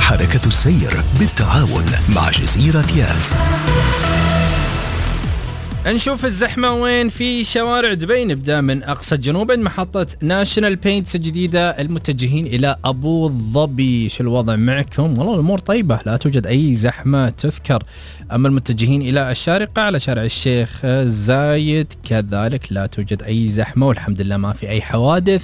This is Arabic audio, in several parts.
حركة السير بالتعاون مع جزيرة ياس. نشوف الزحمة وين في شوارع دبي. نبدأ من أقصى الجنوب عند محطة ناشونال بينتس الجديدة المتجهين إلى أبو ظبي. شو الوضع معكم؟ والله الأمور طيبة، لا توجد أي زحمة تذكر. أما المتجهين إلى الشارقة على شارع الشيخ زايد كذلك لا توجد أي زحمة والحمد لله ما في أي حوادث.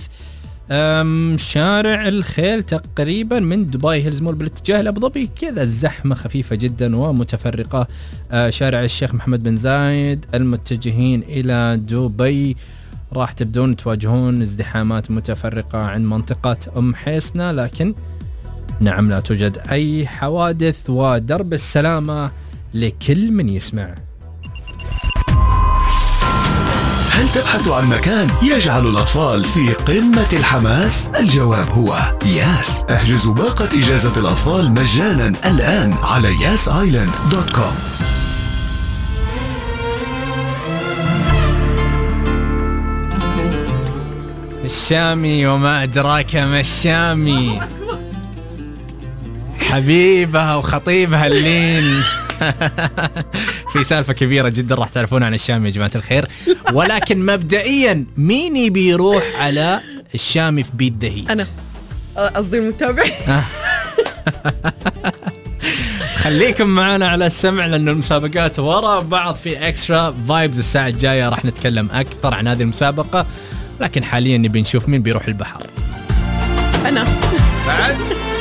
شارع الخيل تقريبا من دبي هيلز مول بالاتجاه لأبو ظبي كذا الزحمة خفيفة جدا ومتفرقة. شارع الشيخ محمد بن زايد المتجهين إلى دبي راح تبدون تواجهون ازدحامات متفرقة عند منطقة أم حيسنة، لكن نعم لا توجد أي حوادث. ودرب السلامة لكل من يسمع. هل تبحث عن مكان يجعل الأطفال في قمة الحماس؟ الجواب هو ياس. احجزوا باقة إجازة الأطفال مجانا الآن على yasisland.com. الشامي وما أدراك ما الشامي، حبيبها وخطيبها اللين. في سالفة كبيرة جدا راح تعرفون عن الشامي يا جماعة الخير، ولكن مبدئيا مين يبي يروح على الشامي في بيت دهيت؟ أنا قصدي المتابع. خليكم معنا على السمع لأنه المسابقات وراء بعض في اكسترا فايبز. الساعة الجاية راح نتكلم أكثر عن هذه المسابقة، لكن حاليا نبي نشوف مين بيروح البحر. أنا بعد